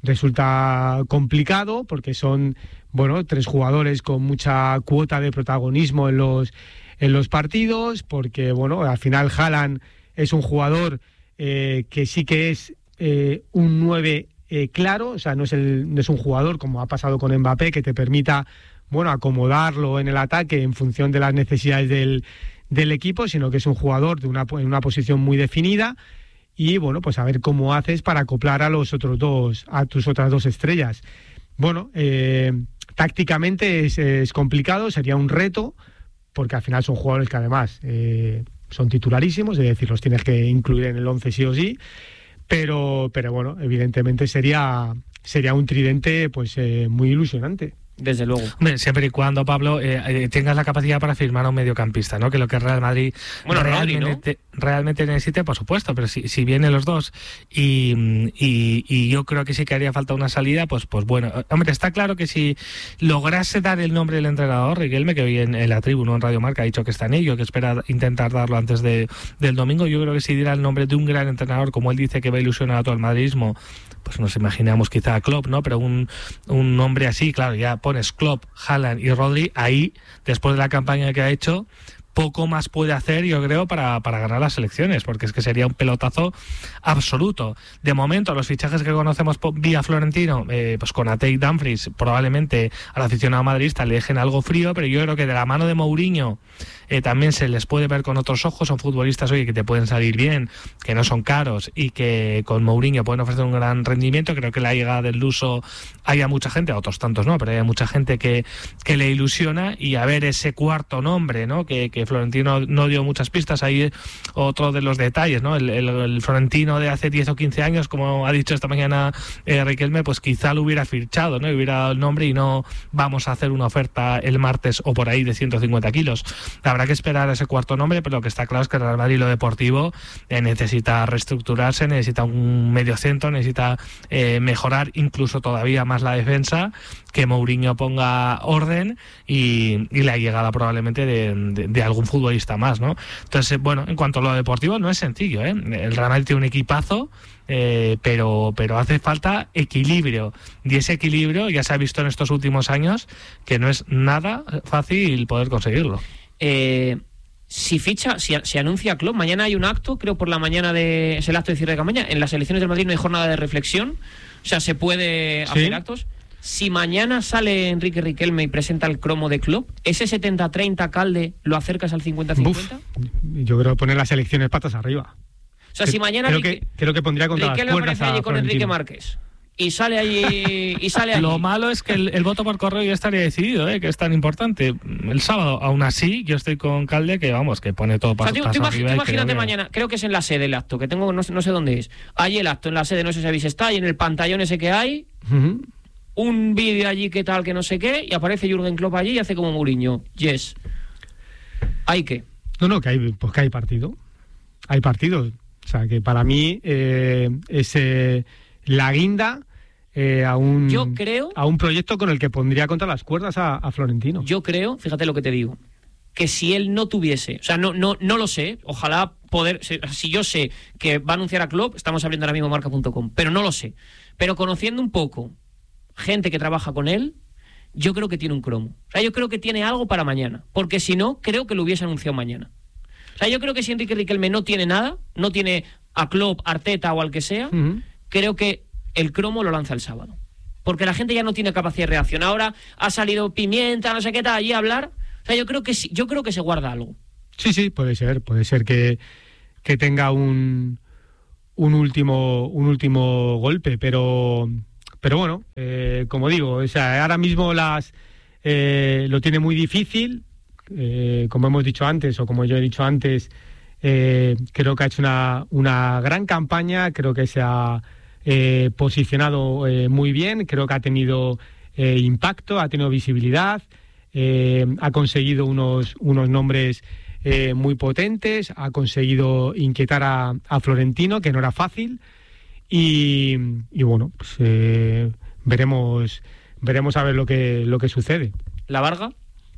resulta complicado, porque son, bueno, tres jugadores con mucha cuota de protagonismo en los, en los partidos, porque, bueno, al final Haaland es un jugador eh, que sí que es eh, un nueve eh, claro, o sea, no es, el, no es un jugador como ha pasado con Mbappé, que te permita, bueno, acomodarlo en el ataque en función de las necesidades del, del equipo, sino que es un jugador de una, en una posición muy definida y, bueno, pues a ver cómo haces para acoplar a los otros dos, a tus otras dos estrellas. Bueno, eh, tácticamente es, es complicado, sería un reto, porque al final son jugadores que además eh, son titularísimos, es decir, los tienes que incluir en el once sí o sí, pero, pero bueno, evidentemente sería, sería un tridente pues eh, muy ilusionante. Desde luego. Hombre, siempre y cuando, Pablo, eh, eh, tengas la capacidad para firmar a un mediocampista, ¿no? Que lo que el Real Madrid bueno, realmente, Rodri, ¿no? realmente necesite, por supuesto, pero si, si vienen los dos y, y, y yo creo que sí que haría falta una salida, pues, pues bueno. Hombre, está claro que si lograse dar el nombre del entrenador, Riquelme, que hoy en, en la tribuna en Radio Marca ha dicho que está en ello, que espera intentar darlo antes de, del domingo, yo creo que si diera el nombre de un gran entrenador, como él dice que va a ilusionar a todo el madridismo, pues nos imaginamos quizá a Klopp, ¿no? Pero un, un nombre así, claro, ya pones Klopp, Haaland y Rodri, ahí, después de la campaña que ha hecho, poco más puede hacer, yo creo, para, para ganar las elecciones, porque es que sería un pelotazo absoluto. De momento, los fichajes que conocemos vía Florentino, eh, pues con Ate y Dumfries, probablemente al aficionado madridista le dejen algo frío, pero yo creo que de la mano de Mourinho eh, también se les puede ver con otros ojos. Son futbolistas, oye, que te pueden salir bien, que no son caros y que con Mourinho pueden ofrecer un gran rendimiento. Creo que la llegada del Luso haya mucha gente, a otros tantos no, pero hay mucha gente que, que le ilusiona, y a ver ese cuarto nombre, ¿no? Que, que Florentino no dio muchas pistas. Ahí otro de los detalles, ¿no? El, el, el Florentino de hace diez o quince años, como ha dicho esta mañana eh, Riquelme, pues quizá lo hubiera fichado, ¿no? Y hubiera dado el nombre y no vamos a hacer una oferta el martes o por ahí de ciento cincuenta kilos. Habrá que esperar a ese cuarto nombre, pero lo que está claro es que el Real Madrid, lo deportivo, eh, necesita reestructurarse, necesita un medio centro, necesita eh, mejorar incluso todavía más la defensa, que Mourinho ponga orden y, y la llegada probablemente de, de, de algún futbolista más, ¿no? Entonces, bueno, en cuanto a lo deportivo, no es sencillo, ¿eh? El Real Madrid tiene un equipazo, eh, pero, pero hace falta equilibrio, y ese equilibrio ya se ha visto en estos últimos años que no es nada fácil poder conseguirlo. Eh... Si ficha, si, si anuncia Klopp, mañana hay un acto, creo por la mañana, de es el acto de cierre de campaña. En las elecciones del Madrid no hay jornada de reflexión, o sea, se puede ¿Sí? hacer actos. Si mañana sale Enrique Riquelme y presenta el cromo de Klopp, ¿ese setenta treinta Calde lo acercas al cincuenta cincuenta? Yo creo poner las elecciones patas arriba. O sea, que, si mañana creo, Rique, que, creo que pondría contra Riquelme las cuerdas aparece allí a con Florentino. Enrique Márquez y sale allí y sale allí. Lo malo es que el, el voto por correo ya estaría decidido, ¿eh? Que es tan importante. El sábado, aún así, yo estoy con Calde, que vamos, que pone todo paso, o sea, tú, paso tú arriba. Tú imagínate que... mañana, creo que es en la sede el acto, que tengo, no, no sé dónde es. Hay el acto en la sede, no sé si habéis estado, y en el pantallón ese que hay, uh-huh. un vídeo allí que tal, que no sé qué, y aparece Jürgen Klopp allí y hace como Mourinho. Yes. ¿Hay qué? No, no, que hay, pues que hay partido. Hay partido. O sea, que para mí eh, es eh, la guinda eh, a, un, yo creo, a un proyecto con el que pondría contra las cuerdas a, a Florentino. Yo creo, fíjate lo que te digo, que si él no tuviese, o sea, no, no, no lo sé, ojalá poder, si yo sé que va a anunciar a Klopp, estamos abriendo ahora mismo marca punto com, pero no lo sé. Pero conociendo un poco gente que trabaja con él, yo creo que tiene un cromo. O sea, yo creo que tiene algo para mañana, porque si no, creo que lo hubiese anunciado mañana. O sea, yo creo que si Enrique Riquelme no tiene nada, no tiene a Klopp, Arteta o al que sea, uh-huh. creo que el cromo lo lanza el sábado. Porque la gente ya no tiene capacidad de reacción. Ahora ha salido Pimienta, no sé qué tal, allí a hablar. O sea, yo creo que sí, yo creo que se guarda algo. Sí, sí, puede ser. Puede ser que, que tenga un, un, último, un último golpe, pero, pero bueno, eh, como digo, o sea, ahora mismo las eh, lo tiene muy difícil. Eh, como hemos dicho antes, o como yo he dicho antes, eh, creo que ha hecho una, una gran campaña, creo que se ha eh, posicionado eh, muy bien, creo que ha tenido eh, impacto, ha tenido visibilidad, eh, ha conseguido unos, unos nombres eh, muy potentes, ha conseguido inquietar a, a Florentino, que no era fácil, y, y bueno, pues eh, veremos, veremos a ver lo que, lo que sucede. ¿La Varga?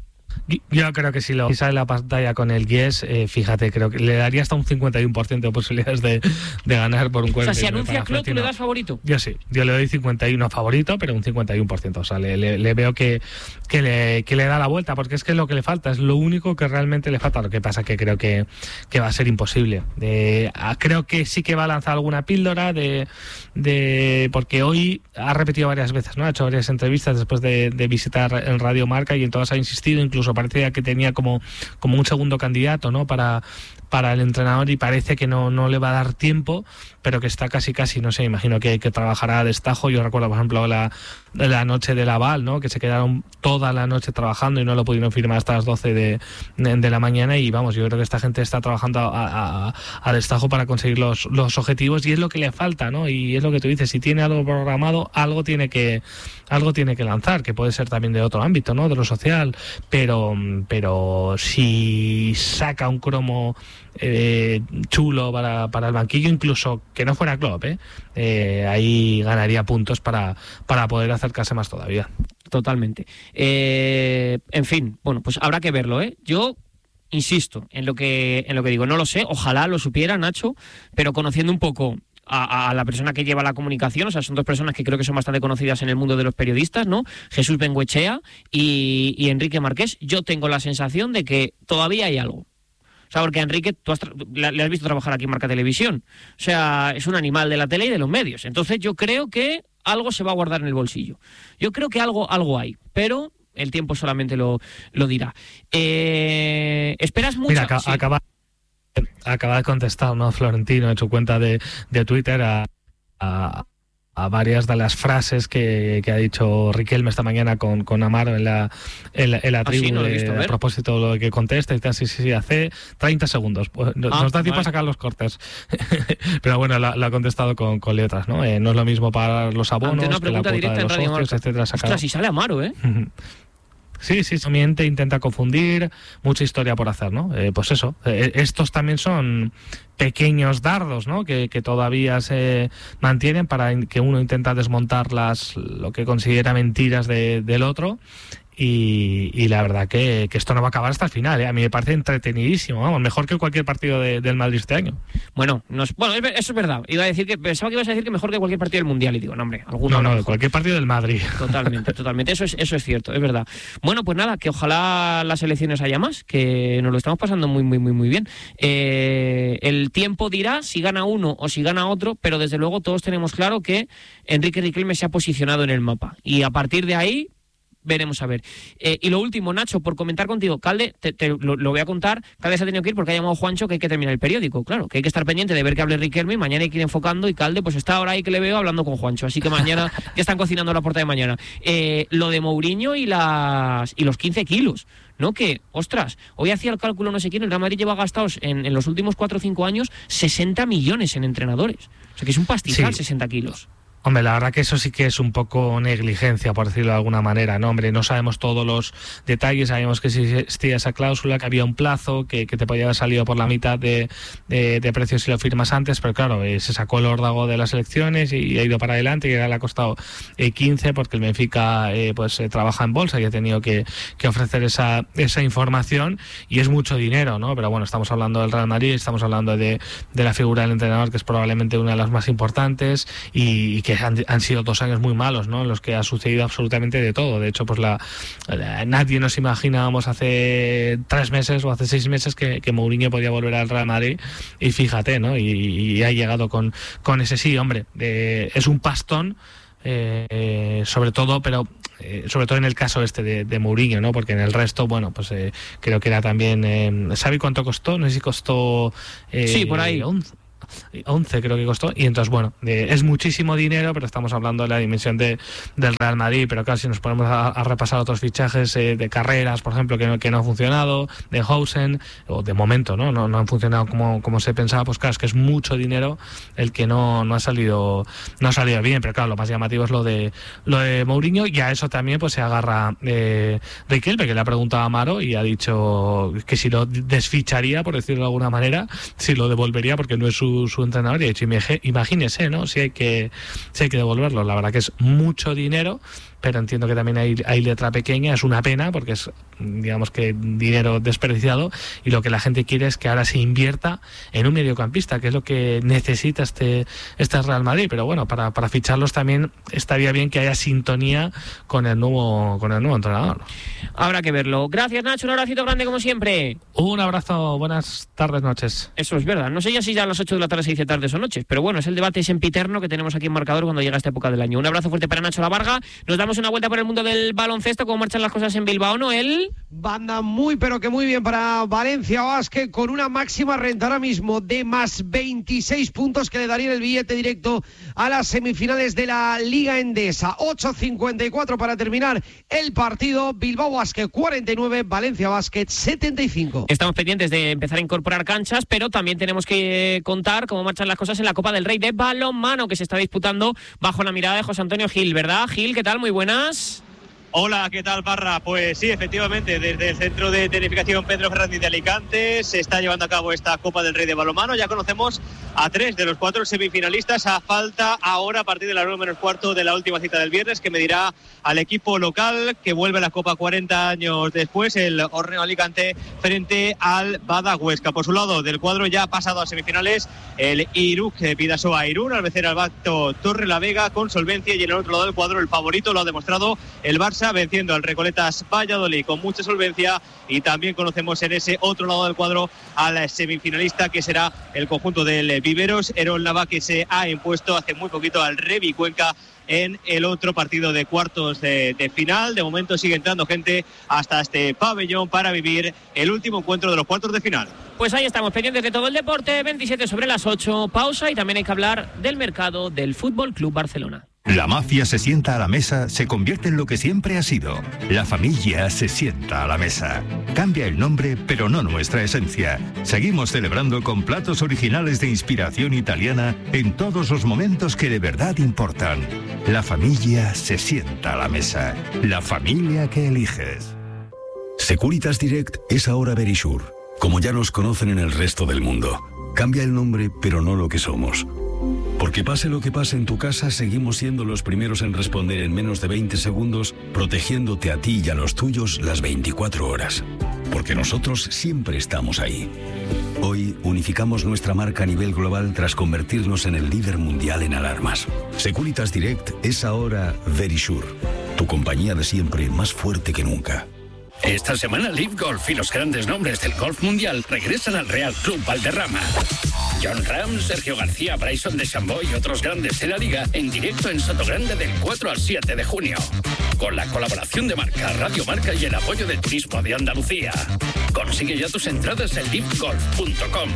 Yo creo que si lo sale la pantalla con el Yes, eh, fíjate, creo que le daría hasta un cincuenta y uno por ciento de posibilidades de, de ganar por un cuarenta. O sea, si anuncia Klopp, ¿tú le das favorito? Yo sí, yo le doy cincuenta y uno favorito, pero un cincuenta y uno por ciento. O sea, le, le, le veo que, que, le, que le da la vuelta, porque es que es lo que le falta, es lo único que realmente le falta. Lo que pasa que creo que, que va a ser imposible. Eh, creo que sí que va a lanzar alguna píldora, de, de porque hoy ha repetido varias veces, ¿no? Ha hecho varias entrevistas después de, de visitar en Radio Marca y en todas ha insistido, incluso Incluso parecía que tenía como, como un segundo candidato, ¿no? para, para el entrenador, y parece que no, no le va a dar tiempo, pero que está casi casi, no sé, imagino que, que trabajará a destajo. Yo recuerdo, por ejemplo, la, la noche de Laval, ¿no? Que se quedaron toda la noche trabajando y no lo pudieron firmar hasta las doce de, de, de la mañana, y vamos, yo creo que esta gente está trabajando a, a, a destajo para conseguir los, los objetivos, y es lo que le falta, ¿no? Y es lo que tú dices, si tiene algo programado, algo tiene que algo tiene que lanzar, que puede ser también de otro ámbito, ¿no? De lo social, pero, pero si saca un cromo eh, chulo para, para el banquillo, incluso que no fuera Klopp, ¿eh? Eh, ahí ganaría puntos para, para poder acercarse más todavía. Totalmente. Eh, en fin, bueno, pues habrá que verlo, ¿eh? Yo insisto en lo que en lo que digo, no lo sé, ojalá lo supiera, Nacho, pero conociendo un poco a, a la persona que lleva la comunicación, o sea, son dos personas que creo que son bastante conocidas en el mundo de los periodistas, ¿no? Jesús Bengoechea y, y Enrique Marqués. Yo tengo la sensación de que todavía hay algo. O sea, porque a Enrique, tú has le has visto trabajar aquí en Marca Televisión. O sea, es un animal de la tele y de los medios. Entonces yo creo que algo se va a guardar en el bolsillo. Yo creo que algo, algo hay, pero el tiempo solamente lo, lo dirá. Eh, ¿Esperas mucho? Mira, acá, sí. acaba, acaba de contestar, ¿no? Florentino en su cuenta de, de Twitter a, a, a varias de las frases que, que ha dicho Riquelme esta mañana con, con Amaro en la, en la, en la tribu, sí, no lo he visto, a, a propósito de lo que contesta, y tal, sí, sí, sí, hace treinta segundos. Pues, nos ah, da tiempo vale. a sacar los cortes. Pero bueno, la, la ha contestado con, con letras, ¿no? Eh, no es lo mismo para los abonos, una que la pregunta cuota directa de en los Radio socios, Marca. etcétera. Sacado. Ostras, si sale Amaro, ¿eh? Sí, sí, miente, intenta confundir, mucha historia por hacer, ¿no? Eh, pues eso, eh, estos también son pequeños dardos, ¿no? Que, que todavía se mantienen para que uno intenta desmontar las lo que considera mentiras de, del otro. Y, y la verdad que, que esto no va a acabar hasta el final, ¿eh? A mí me parece entretenidísimo, vamos, mejor que cualquier partido de, del Madrid este año. Bueno, no es, bueno, eso es verdad. Iba a decir que pensaba que ibas a decir que mejor que cualquier partido del Mundial, y digo, no, hombre, alguno. No, no, cualquier partido del Madrid. Totalmente, totalmente. Eso es, eso es cierto, es verdad. Bueno, pues nada, que ojalá las elecciones haya más, que nos lo estamos pasando muy, muy, muy, muy bien. Eh, el tiempo dirá si gana uno o si gana otro, pero desde luego todos tenemos claro que Enrique Riquelme se ha posicionado en el mapa. Y a partir de ahí veremos a ver. Eh, y lo último, Nacho, por comentar contigo, Calde, te, te lo, lo voy a contar, Calde se ha tenido que ir porque ha llamado Juancho que hay que terminar el periódico, claro, que hay que estar pendiente de ver que hable Riquelme, y mañana hay que ir enfocando, y Calde pues está ahora ahí que le veo hablando con Juancho, así que mañana ya están cocinando la puerta de mañana. Eh, lo de Mourinho y las y los quince kilos, ¿no? Que, ostras, hoy hacía el cálculo no sé quién, el Real Madrid lleva gastados en, en los últimos cuatro o cinco años sesenta millones en entrenadores, o sea que es un pastizal, sí. sesenta kilos. Hombre, la verdad que eso sí que es un poco negligencia, por decirlo de alguna manera, ¿no? Hombre, no sabemos todos los detalles, sabemos que existía esa cláusula, que había un plazo, que, que te podía haber salido por la mitad de, de, de precios si lo firmas antes, pero claro, eh, se sacó el órdago de las elecciones y ha ido para adelante, y ahora le ha costado eh, quince, porque el Benfica eh, pues eh, trabaja en bolsa y ha tenido que, que ofrecer esa, esa información, y es mucho dinero, ¿no? Pero bueno, estamos hablando del Real Madrid, estamos hablando de, de la figura del entrenador, que es probablemente una de las más importantes, y, y que han, han sido dos años muy malos, ¿no? En los que ha sucedido absolutamente de todo. De hecho, pues la, la nadie nos imaginábamos hace tres meses o hace seis meses que, que Mourinho podía volver al Real Madrid, y fíjate, ¿no? Y, y ha llegado con, con ese sí, hombre, eh, es un pastón. Eh, sobre todo, pero eh, sobre todo en el caso este de, de Mourinho, ¿no? Porque en el resto, bueno, pues eh, creo que era también. Eh, ¿Sabe cuánto costó? No sé si costó. Eh, sí, por ahí. once once creo que costó, y entonces bueno, eh, es muchísimo dinero, pero estamos hablando de la dimensión de, del Real Madrid. Pero claro, si nos ponemos a, a repasar otros fichajes eh, de Carreras, por ejemplo, que no, que no han funcionado, de Hausen, o de momento no no, no han funcionado como, como se pensaba, pues claro, es que es mucho dinero el que no, no ha salido no ha salido bien. Pero claro, lo más llamativo es lo de lo de Mourinho, y a eso también pues se agarra eh, Riquelme, que le ha preguntado a Amaro y ha dicho que si lo desficharía, por decirlo de alguna manera, si lo devolvería, porque no es su su entrenador, y ha dicho, imagínese, ¿no? Si hay que si hay que devolverlo. La verdad que es mucho dinero, pero entiendo que también hay, hay letra pequeña. Es una pena porque es, digamos, que dinero desperdiciado, y lo que la gente quiere es que ahora se invierta en un mediocampista, que es lo que necesita este, este Real Madrid. Pero bueno, para, para ficharlos también estaría bien que haya sintonía con el nuevo con el nuevo entrenador. Habrá que verlo. Gracias, Nacho, un abracito grande como siempre. Un abrazo, buenas tardes, noches. Eso es verdad, no sé ya si ya a las ocho de la tarde se dice tardes o noches, pero bueno, es el debate sempiterno que tenemos aquí en Marcador cuando llega esta época del año. Un abrazo fuerte para Nacho La Varga. Nos damos una vuelta por el mundo del baloncesto. ¿Cómo marchan las cosas en Bilbao, Noel? Banda muy pero que muy bien para Valencia Basket, con una máxima renta ahora mismo de más veintiséis puntos, que le darían el billete directo a las semifinales de la Liga Endesa. ocho cincuenta y cuatro para terminar el partido. Bilbao Basket cuarenta y nueve, Valencia Basket setenta y cinco. Estamos pendientes de empezar a incorporar canchas, pero también tenemos que contar cómo marchan las cosas en la Copa del Rey de balonmano, que se está disputando bajo la mirada de José Antonio Gil, ¿verdad? Gil, ¿qué tal? Muy buenas. Hola, ¿qué tal, Parra? Pues sí, efectivamente, desde el Centro de Tecnificación Pedro Fernández de Alicante se está llevando a cabo esta Copa del Rey de balonmano. Ya conocemos a tres de los cuatro semifinalistas, a falta ahora a partir de las nueve menos cuarto de la última cita del viernes, que medirá al equipo local que vuelve a la Copa cuarenta años después, el Horneo Alicante, frente al Bada Huesca. Por su lado, del cuadro ya ha pasado a semifinales el Iruk Bidasoa Irún, al vencer al Bato Torre la Vega con solvencia, y en el otro lado del cuadro el favorito lo ha demostrado el Barça, venciendo al Recoletas Valladolid con mucha solvencia. Y también conocemos en ese otro lado del cuadro al semifinalista, que será el conjunto del Viveros Herol Nava, que se ha impuesto hace muy poquito al Revi Cuenca en el otro partido de cuartos de, de final. De momento sigue entrando gente hasta este pabellón para vivir el último encuentro de los cuartos de final. Pues ahí estamos, pendientes de todo el deporte. Veintisiete sobre las ocho, pausa, y también hay que hablar del mercado del Fútbol Club Barcelona. La mafia se sienta a la mesa, se convierte en lo que siempre ha sido. La familia se sienta a la mesa. Cambia el nombre, pero no nuestra esencia. Seguimos celebrando con platos originales de inspiración italiana en todos los momentos que de verdad importan. La familia se sienta a la mesa. La familia que eliges. Securitas Direct es ahora Verisure, como ya nos conocen en el resto del mundo. Cambia el nombre, pero no lo que somos. Porque pase lo que pase en tu casa, seguimos siendo los primeros en responder en menos de veinte segundos, protegiéndote a ti y a los tuyos las veinticuatro horas. Porque nosotros siempre estamos ahí. Hoy unificamos nuestra marca a nivel global tras convertirnos en el líder mundial en alarmas. Securitas Direct es ahora Verisure, tu compañía de siempre más fuerte que nunca. Esta semana Live Golf y los grandes nombres del golf mundial regresan al Real Club Valderrama. John Ram, Sergio García, Bryson DeChambeau y otros grandes de la liga en directo en Sotogrande del cuatro al siete de junio. Con la colaboración de Marca, Radio Marca y el apoyo del Turismo de Andalucía. Consigue ya tus entradas en live golf punto com.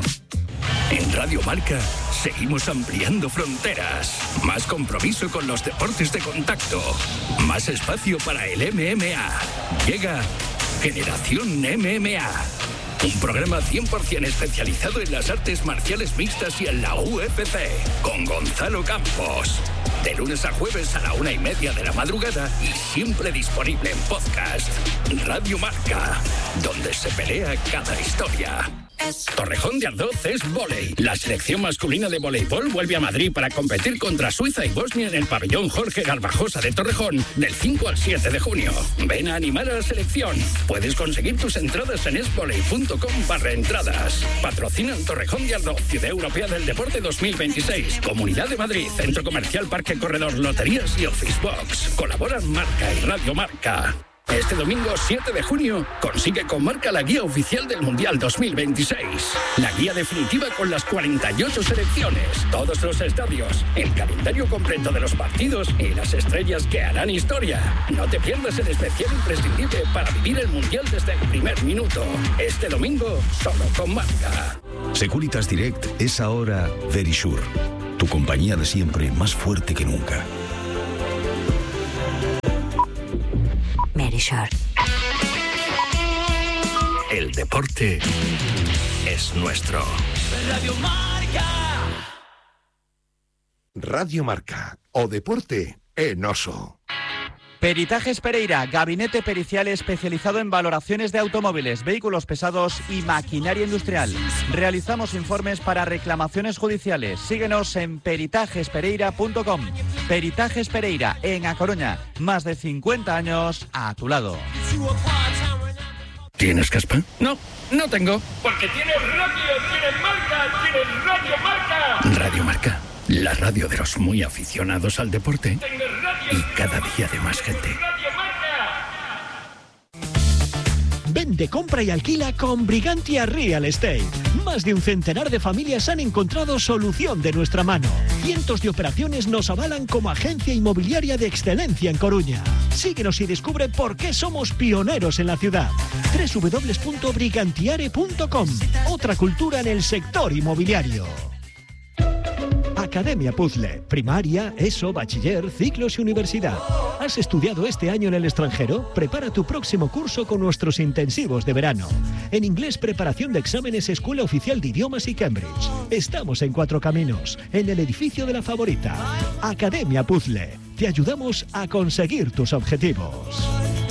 En Radio Marca seguimos ampliando fronteras. Más compromiso con los deportes de contacto. Más espacio para el M M A. Llega Generación M M A. Un programa cien por ciento especializado en las artes marciales mixtas y en la U F C. Con Gonzalo Campos. De lunes a jueves a la una y media de la madrugada y siempre disponible en podcast. Radio Marca, donde se pelea cada historia. Torrejón de Ardoz es vóley. La selección masculina de voleibol vuelve a Madrid para competir contra Suiza y Bosnia en el pabellón Jorge Garbajosa de Torrejón del cinco al siete de junio. Ven a animar a la selección. Puedes conseguir tus entradas en esvoley punto com barra entradas. Patrocinan Torrejón de Ardoz, Ciudad Europea del Deporte dos mil veintiséis. Comunidad de Madrid, Centro Comercial Parque Parque Corredor Loterías y Officebox. Colaboran Marca y Radio Marca. Este domingo siete de junio consigue con Marca la guía oficial del Mundial dos mil veintiséis. La guía definitiva con las cuarenta y ocho selecciones, todos los estadios, el calendario completo de los partidos y las estrellas que harán historia. No te pierdas el especial imprescindible para vivir el Mundial desde el primer minuto. Este domingo solo con Marca. Securitas Direct es ahora Verisure, tu compañía de siempre más fuerte que nunca. Verisure. El deporte es nuestro. Radio Marca. Radio Marca. O deporte en oso. Peritajes Pereira, gabinete pericial especializado en valoraciones de automóviles, vehículos pesados y maquinaria industrial. Realizamos informes para reclamaciones judiciales. Síguenos en peritajes pereira punto com. Peritajes Pereira, en A Coruña. Más de cincuenta años a tu lado. ¿Tienes caspa? No, no tengo. Porque tienes radio, tienes marca, tienes Radio Marca. Radio Marca, la radio de los muy aficionados al deporte y cada día de más gente. Vende, compra y alquila con Brigantia Real Estate. Más de un centenar de familias han encontrado solución de nuestra mano. Cientos de operaciones nos avalan como agencia inmobiliaria de excelencia en Coruña. Síguenos y descubre por qué somos pioneros en la ciudad. doble u doble u doble u punto brigantiare punto com. Otra cultura en el sector inmobiliario. Academia Puzzle, primaria, ESO, bachiller, ciclos y universidad. ¿Has estudiado este año en el extranjero? Prepara tu próximo curso con nuestros intensivos de verano. En inglés, preparación de exámenes, Escuela Oficial de Idiomas y Cambridge. Estamos en Cuatro Caminos, en el edificio de La Favorita. Academia Puzzle, te ayudamos a conseguir tus objetivos.